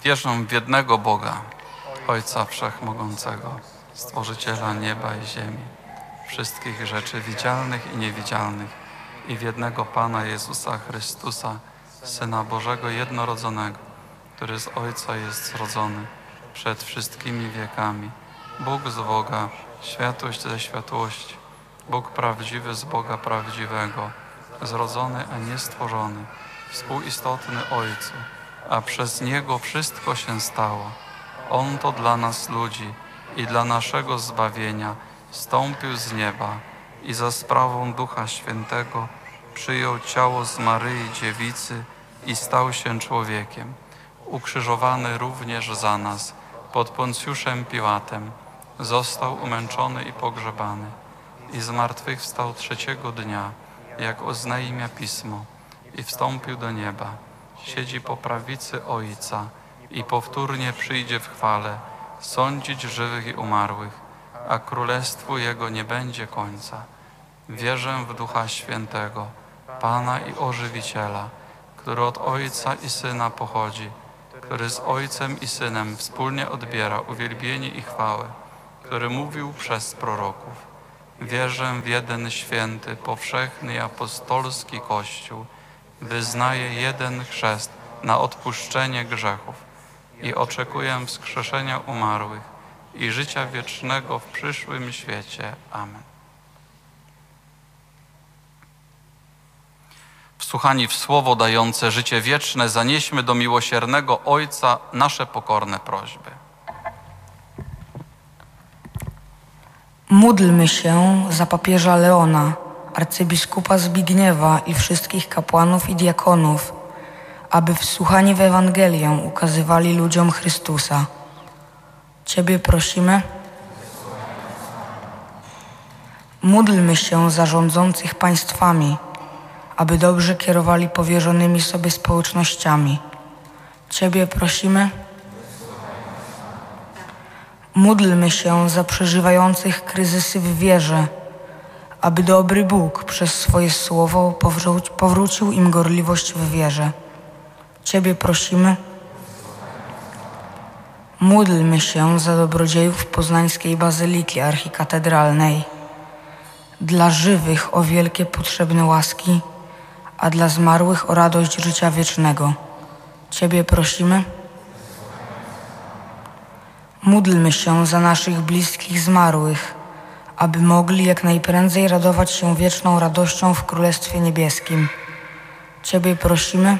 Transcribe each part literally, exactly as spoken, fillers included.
Wierzę w jednego Boga, Ojca Wszechmogącego, Stworzyciela nieba i ziemi, wszystkich rzeczy widzialnych i niewidzialnych, i w jednego Pana Jezusa Chrystusa, Syna Bożego jednorodzonego, który z Ojca jest zrodzony przed wszystkimi wiekami, Bóg z Boga, światłość ze światłości, Bóg prawdziwy z Boga prawdziwego, zrodzony, a nie stworzony, współistotny Ojcu, a przez Niego wszystko się stało. On to dla nas ludzi i dla naszego zbawienia zstąpił z nieba i za sprawą Ducha Świętego przyjął ciało z Maryi Dziewicy i stał się człowiekiem, ukrzyżowany również za nas pod Poncjuszem Piłatem, został umęczony i pogrzebany i zmartwychwstał trzeciego dnia, jak oznajmia Pismo, i wstąpił do nieba. Siedzi po prawicy Ojca i powtórnie przyjdzie w chwale sądzić żywych i umarłych, a królestwu Jego nie będzie końca. Wierzę w Ducha Świętego, Pana i Ożywiciela, który od Ojca i Syna pochodzi, który z Ojcem i Synem wspólnie odbiera uwielbienie i chwałę, który mówił przez proroków. Wierzę w jeden święty, powszechny i apostolski Kościół, wyznaję jeden chrzest na odpuszczenie grzechów i oczekuję wskrzeszenia umarłych i życia wiecznego w przyszłym świecie. Amen. Wsłuchani w słowo dające życie wieczne, zanieśmy do miłosiernego Ojca nasze pokorne prośby. Módlmy się za papieża Leona, arcybiskupa Zbigniewa i wszystkich kapłanów i diakonów, aby wsłuchani w Ewangelię ukazywali ludziom Chrystusa. Ciebie prosimy. Módlmy się za rządzących państwami, aby dobrze kierowali powierzonymi sobie społecznościami. Ciebie prosimy. Módlmy się za przeżywających kryzysy w wierze, aby dobry Bóg przez swoje słowo powró- powrócił im gorliwość w wierze. Ciebie prosimy. Módlmy się za dobrodziejów Poznańskiej Bazyliki Archikatedralnej, dla żywych o wielkie potrzebne łaski, a dla zmarłych o radość życia wiecznego. Ciebie prosimy. Módlmy się za naszych bliskich zmarłych, aby mogli jak najprędzej radować się wieczną radością w Królestwie Niebieskim. Ciebie prosimy.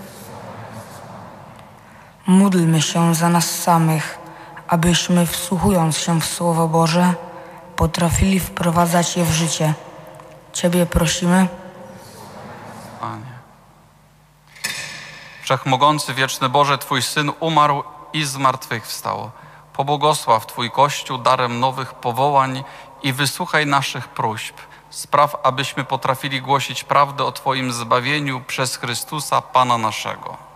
Módlmy się za nas samych, abyśmy, wsłuchując się w Słowo Boże, potrafili wprowadzać je w życie. Ciebie prosimy. Panie. Wszechmogący, wieczny Boże, Twój Syn umarł i zmartwychwstał. Pobłogosław Twój Kościół darem nowych powołań i wysłuchaj naszych próśb. Spraw, abyśmy potrafili głosić prawdę o Twoim zbawieniu przez Chrystusa, Pana naszego.